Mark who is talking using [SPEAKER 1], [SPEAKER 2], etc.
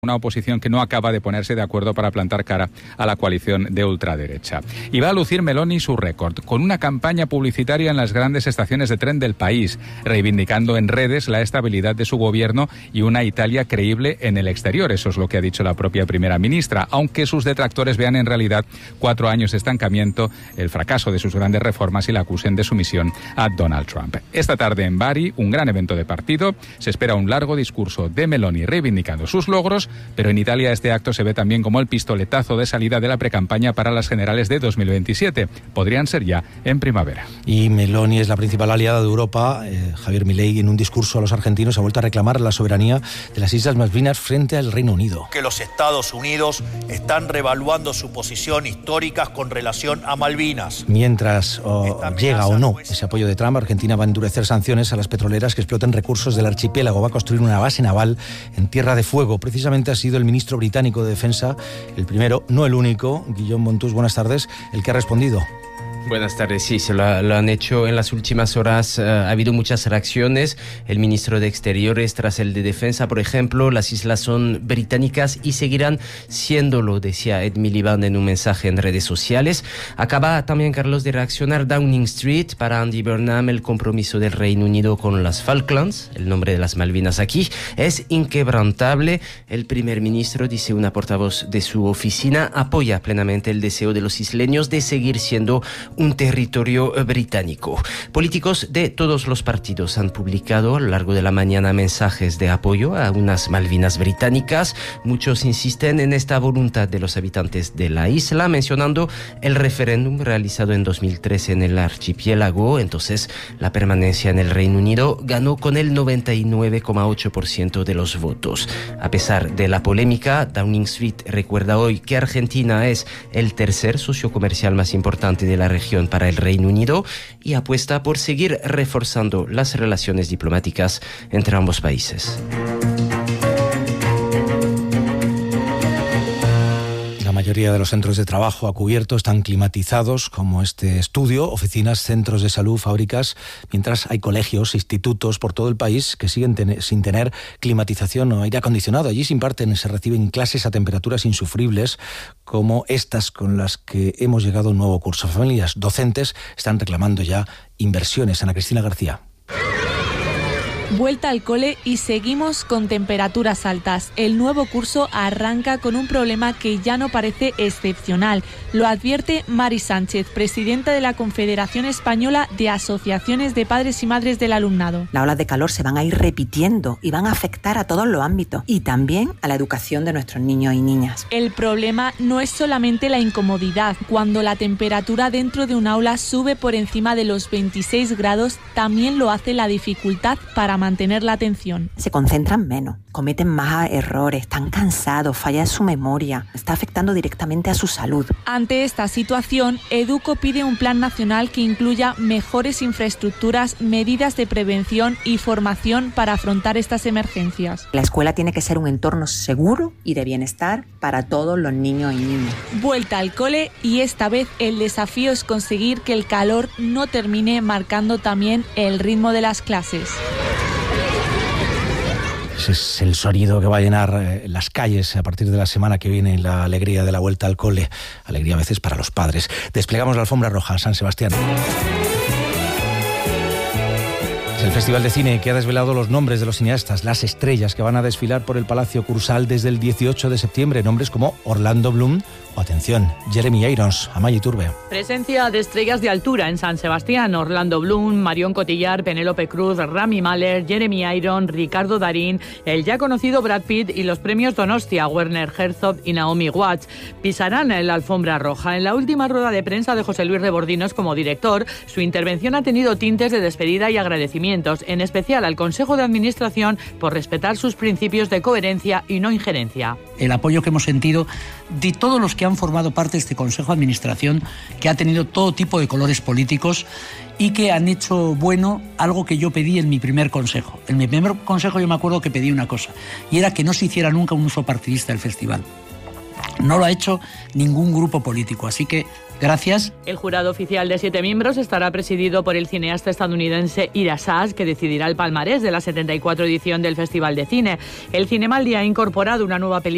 [SPEAKER 1] Una oposición que no acaba de ponerse de acuerdo para plantar cara a la coalición de ultraderecha. Y va a lucir Meloni su récord, con una campaña publicitaria en las grandes estaciones de tren del país, reivindicando en redes la estabilidad de su gobierno y una Italia creíble en el exterior. Eso es lo que ha dicho la propia primera ministra, aunque sus detractores vean en realidad 4 años de estancamiento, el fracaso de sus grandes reformas y la acusen de sumisión a Donald Trump. Esta tarde en Bari, un gran evento de partido, se espera un largo discurso de Meloni reivindicando sus logros, pero en Italia este acto se ve también como el pistoletazo de salida de la precampaña para las generales de 2027. Podrían ser ya en primavera.
[SPEAKER 2] Y Meloni es la principal aliada de Europa. Javier Milei, en un discurso a los argentinos, ha vuelto a reclamar la soberanía de las Islas Malvinas frente al Reino Unido.
[SPEAKER 3] Que los Estados Unidos están revaluando su posición histórica con relación a Malvinas.
[SPEAKER 2] Mientras llega o no ese apoyo de Trump, Argentina va a endurecer sanciones a las petroleras que exploten recursos del archipiélago. Va a construir una base naval en Tierra de Fuego. Precisamente ha sido el ministro británico de Defensa, el primero, no el único, Guillaume Montus, buenas tardes, el que ha respondido.
[SPEAKER 4] Buenas tardes, sí, se lo han hecho en las últimas horas. Ha habido muchas reacciones. El ministro de Exteriores tras el de Defensa, por ejemplo, las islas son británicas y seguirán siéndolo, decía Ed Miliband en un mensaje en redes sociales. Acaba también, Carlos, de reaccionar Downing Street. Para Andy Burnham, el compromiso del Reino Unido con las Falklands, el nombre de las Malvinas aquí, es inquebrantable. El primer ministro, dice una portavoz de su oficina, apoya plenamente el deseo de los isleños de seguir siendo un territorio británico. Políticos de todos los partidos han publicado a lo largo de la mañana mensajes de apoyo a unas Malvinas británicas. Muchos insisten en esta voluntad de los habitantes de la isla, mencionando el referéndum realizado en 2013 en el archipiélago. Entonces, la permanencia en el Reino Unido ganó con el 99,8% de los votos. A pesar de la polémica, Downing Street recuerda hoy que Argentina es el tercer socio comercial más importante de la región para el Reino Unido y apuesta por seguir reforzando las relaciones diplomáticas entre ambos países.
[SPEAKER 2] La mayoría de los centros de trabajo a cubierto están climatizados, como este estudio, oficinas, centros de salud, fábricas, mientras hay colegios, institutos por todo el país que siguen sin tener climatización o aire acondicionado. Allí se reciben clases a temperaturas insufribles, como estas con las que hemos llegado a un nuevo curso. Familias docentes están reclamando ya inversiones. Ana Cristina García.
[SPEAKER 5] Vuelta al cole y seguimos con temperaturas altas. El nuevo curso arranca con un problema que ya no parece excepcional. Lo advierte Mari Sánchez, presidenta de la Confederación Española de Asociaciones de Padres y Madres del Alumnado.
[SPEAKER 6] Las olas de calor se van a ir repitiendo y van a afectar a todos los ámbitos y también a la educación de nuestros niños y niñas.
[SPEAKER 5] El problema no es solamente la incomodidad. Cuando la temperatura dentro de un aula sube por encima de los 26 grados, también lo hace la dificultad para mantener la atención.
[SPEAKER 6] Se concentran menos, cometen más errores, están cansados, falla su memoria, está afectando directamente a su salud.
[SPEAKER 5] Ante esta situación, Educo pide un plan nacional que incluya mejores infraestructuras, medidas de prevención y formación para afrontar estas emergencias.
[SPEAKER 6] La escuela tiene que ser un entorno seguro y de bienestar para todos los niños y niñas.
[SPEAKER 5] Vuelta al cole y esta vez el desafío es conseguir que el calor no termine marcando también el ritmo de las clases.
[SPEAKER 2] Ese es el sonido que va a llenar las calles a partir de la semana que viene, la alegría de la vuelta al cole, alegría a veces para los padres. Desplegamos la alfombra roja a San Sebastián. Es el Festival de Cine que ha desvelado los nombres de los cineastas, las estrellas que van a desfilar por el Palacio Cursal desde el 18 de septiembre. Nombres como Orlando Bloom o, atención, Jeremy Irons. Amaya Iturbe.
[SPEAKER 7] Presencia de estrellas de altura en San Sebastián. Orlando Bloom, Marion Cotillard, Penélope Cruz, Rami Malek, Jeremy Irons, Ricardo Darín, el ya conocido Brad Pitt y los premios Donostia, Werner Herzog y Naomi Watts pisarán en la alfombra roja. En la última rueda de prensa de José Luis Rebordinos como director, su intervención ha tenido tintes de despedida y agradecimiento, en especial al Consejo de Administración por respetar sus principios de coherencia y no injerencia.
[SPEAKER 8] El apoyo que hemos sentido de todos los que han formado parte de este Consejo de Administración, que ha tenido todo tipo de colores políticos y que han hecho bueno algo que yo pedí en mi primer consejo. En mi primer consejo yo me acuerdo que pedí una cosa, y era que no se hiciera nunca un uso partidista del festival. No lo ha hecho ningún grupo político, así que Gracias.
[SPEAKER 7] El jurado oficial de 7 miembros estará presidido por el cineasta estadounidense Ira Sachs, que decidirá el palmarés de la 74 edición del Festival de Cine. El Cinemaldi ha incorporado una nueva película